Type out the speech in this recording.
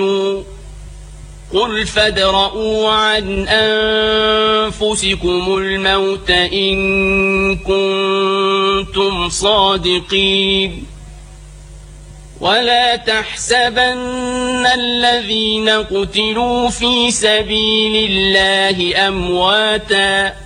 قل فادرءوا عن أنفسكم الموت إن كنتم صادقين ولا تحسبن الذين قتلوا في سبيل الله أمواتا